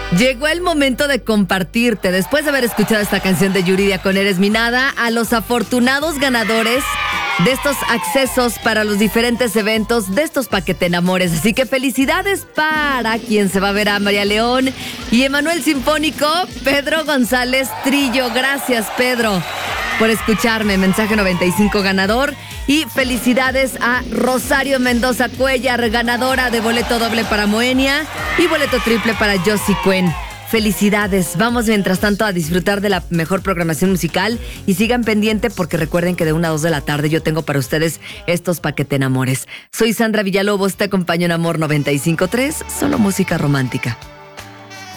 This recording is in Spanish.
Llegó el momento de compartirte, después de haber escuchado esta canción de Yuridia con Eres mi Nada, a los afortunados ganadores de estos accesos para los diferentes eventos de estos Paquete Enamores. Así que felicidades para quien se va a ver a María León y Emanuel Sinfónico, Pedro González Trillo. Gracias, Pedro, por escucharme. Mensaje 95 ganador. Y felicidades a Rosario Mendoza Cuellar, ganadora de boleto doble para Moenia y boleto triple para Josie Cuen. Felicidades. Vamos mientras tanto a disfrutar de la mejor programación musical y sigan pendiente porque recuerden que de 1 a 2 de la tarde yo tengo para ustedes estos Paquete Enamores. Soy Sandra Villalobos, te acompaño en Amor 95.3, solo música romántica.